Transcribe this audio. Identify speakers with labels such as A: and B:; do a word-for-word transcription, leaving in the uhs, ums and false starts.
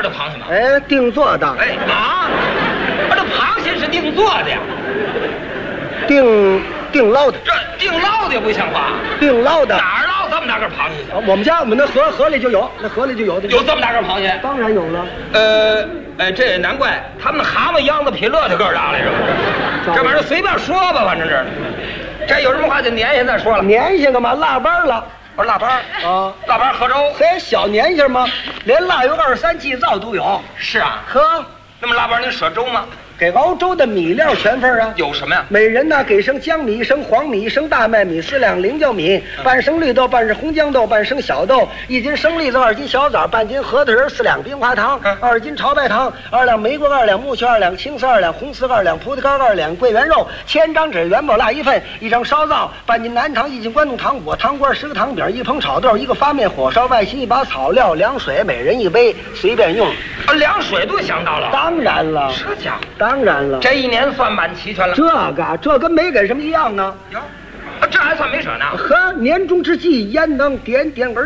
A: 的螃蟹吗？
B: 哎，定做的。
A: 哎啊，我这螃蟹是定做的呀，
B: 定定捞的。
A: 这定捞的也不像话。
B: 定捞的。
A: 哪儿捞这么大个螃蟹？
B: 啊，我们家我们那河河里就有，那河里就有的。
A: 有这么大个螃蟹？
B: 当然有了。
A: 呃，哎，这也难怪，他们蛤蟆秧子比乐的个儿大来着。这玩意儿随便说吧，反正这，这有什么话就年下再说了。
B: 年下干嘛？腊八了。
A: 我说腊八
B: 啊，
A: 腊八喝粥，
B: 嘿，小年下吗？连腊月二十三祭灶都有。
A: 是啊，
B: 呵，
A: 那么腊八您舍粥吗？
B: 给熬粥的米料全份啊。
A: 有什么呀？
B: 每人呢给升江米、一升黄米、一升大麦米四两菱角米，半升绿豆，半是红豇豆，半升小豆，一斤生栗子，二斤小枣，半斤核桃仁，四两冰花糖，二斤潮白糖，二两玫瑰，二两木须，二两青丝，二两红丝，二两葡萄干，二两桂圆肉，千张纸元宝蜡一份，一张烧皂，半斤南糖，一斤关东糖果，糖瓜十个糖饼，一捧炒豆，一个发面火烧，外心一把草料，凉水，每人一杯，随便用。
A: 啊，凉水都想到了。
B: 当然了，
A: 这家伙，
B: 当然了，
A: 这一年算满齐全了。
B: 这个这跟没给什么一样呢？
A: 哟，这还算没舍呢。
B: 呵，年终之际，焉能点点而